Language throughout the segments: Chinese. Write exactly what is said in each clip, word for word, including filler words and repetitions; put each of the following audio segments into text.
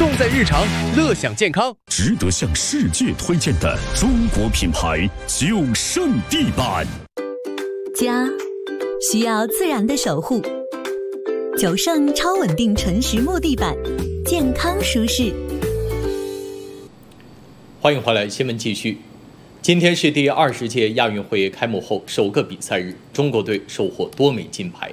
重在日常，乐享健康。 值得向世界推荐的中国品牌九圣地板。 家需要自然的守护，九圣超稳定纯实木地板，健康舒适。 欢迎回来，新闻继续。今天是第二十届亚运会开幕后首个比赛日，中国队收获多枚金牌。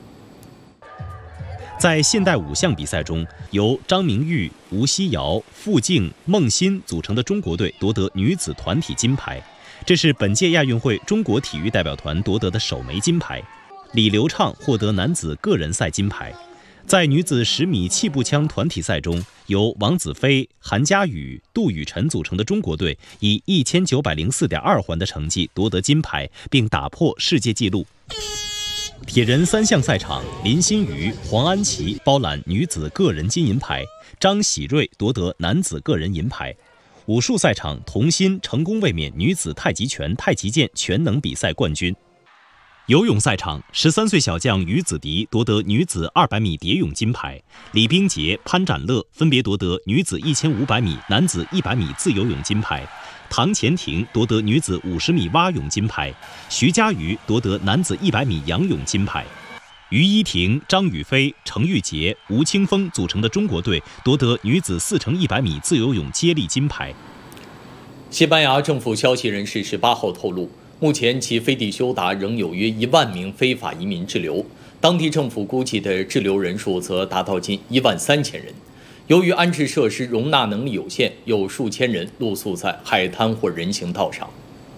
在现代五项比赛中，由张明玉、吴曦瑶、傅静、孟欣组成的中国队夺得女子团体金牌，这是本届亚运会中国体育代表团夺得的首枚金牌。李流畅获得男子个人赛金牌。在女子十米气步枪团体赛中，由王子飞、韩佳宇、杜雨辰组成的中国队以一千九百零四点二环的成绩夺得金牌，并打破世界纪录。铁人三项赛场，林心如、黄安琪包揽女子个人金银牌，张喜睿夺得男子个人银牌。武术赛场，童欣成功卫冕女子太极拳、太极剑全能比赛冠军。游泳赛场，十三岁小将于子迪夺得女子二百米蝶泳金牌，李冰洁、潘展乐分别夺得女子一千五百米、男子一百米自由泳金牌。唐钱婷夺得女子五十米蛙泳金牌，徐嘉余夺得男子一百米仰泳金牌。于依婷、张雨霏、程玉洁、吴青峰组成的中国队夺得女子四乘一百米自由泳接力金牌。 西班牙政府消息人士十八号透露，目前其飞地休达仍有约一万名非法移民滞留，当地政府估计的滞留人数则达到近一万三千人。由于安置设施容纳能力有限，有数千人露宿在海滩或人行道上。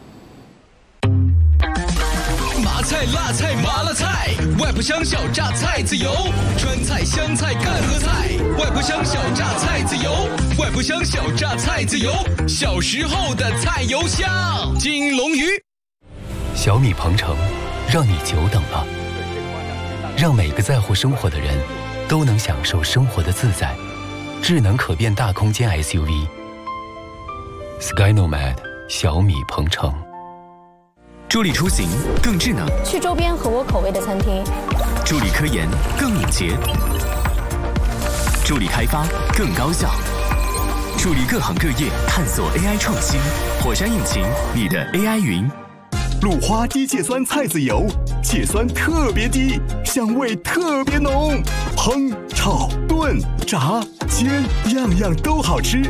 麻菜、辣菜、麻辣菜，外婆乡小榨菜籽油，川菜、湘菜、赣和菜，外婆乡小榨菜籽油，外婆乡小榨菜籽油，小时候的菜油香。金龙鱼， 小米鹏程，让你久等了，让每个在乎生活的人都能享受生活的自在。智能可变大空间 S U V Skynomad 小米鹏程。 助力出行更智能， 去周边合我口味的餐厅； 助力科研更敏捷，助力开发更高效，助力各行各业探索 A I 创新。火山引擎，你的 A I 云。 鲁花低芥酸菜籽油，芥酸特别低，香味特别浓，烹、炒、炖、炸、煎，样样都好吃。